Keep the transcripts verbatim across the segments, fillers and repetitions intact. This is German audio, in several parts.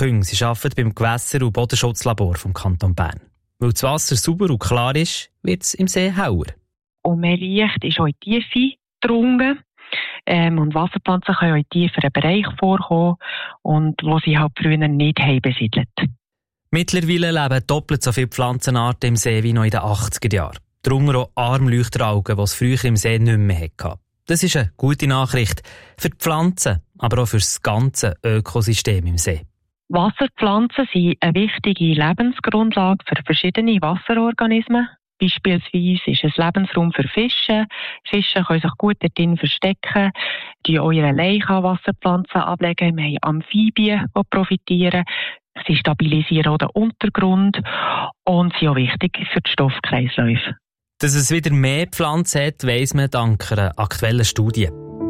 Küng. Sie arbeitet beim Gewässer- und Bodenschutzlabor vom Kanton Bern. Weil das Wasser sauber und klar ist, wird es im See hauer. Und mehr Licht ist auch in die Tiefe gedrungen. Ähm, und Wasserpflanzen können auch in tieferen Bereichen vorkommen, und wo sie halt früher nicht haben besiedelt. Mittlerweile leben doppelt so viele Pflanzenarten im See wie noch in den achtziger Jahren. Darunter auch Armleuchteralgen, die es früher im See nicht mehr hatte. Das ist eine gute Nachricht für die Pflanzen, aber auch für das ganze Ökosystem im See. Wasserpflanzen sind eine wichtige Lebensgrundlage für verschiedene Wasserorganismen. Beispielsweise ist es Lebensraum für Fische. Fische können sich gut darin verstecken, die eure Leichen an Wasserpflanzen ablegen. Wir haben Amphibien, die profitieren. Sie stabilisieren auch den Untergrund und sind auch wichtig für die Stoffkreisläufe. Dass es wieder mehr Pflanzen hat, weiss man dank einer aktuellen Studie.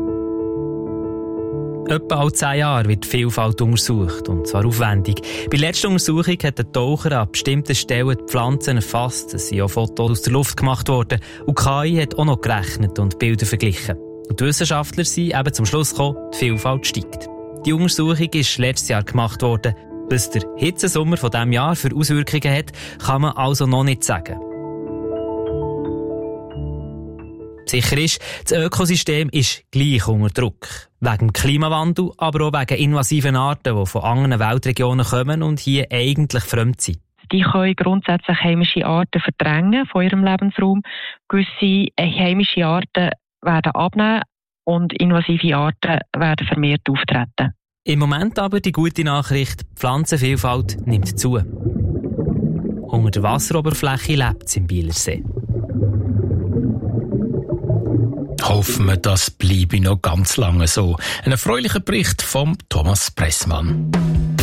Etwa alle zehn Jahre wird die Vielfalt untersucht, und zwar aufwendig. Bei der letzten Untersuchung hat der Taucher an bestimmten Stellen die Pflanzen erfasst. Es sind auch Fotos aus der Luft gemacht worden. Und K I hat auch noch gerechnet und Bilder verglichen. Und die Wissenschaftler sind eben zum Schluss gekommen, die Vielfalt steigt. Die Untersuchung ist letztes Jahr gemacht worden. Was der Hitzesommer von diesem Jahr für Auswirkungen hat, kann man also noch nicht sagen. Sicher ist, das Ökosystem ist gleich unter Druck. Wegen dem Klimawandel, aber auch wegen invasiven Arten, die von anderen Weltregionen kommen und hier eigentlich fremd sind. Die können grundsätzlich heimische Arten verdrängen von ihrem Lebensraum. Gewisse heimische Arten werden abnehmen und invasive Arten werden vermehrt auftreten. Im Moment aber die gute Nachricht, die Pflanzenvielfalt nimmt zu. Unter der Wasseroberfläche lebt es im Bielersee. Hoffen wir, das bleibe noch ganz lange so. Ein erfreulicher Bericht von Thomas Pressmann.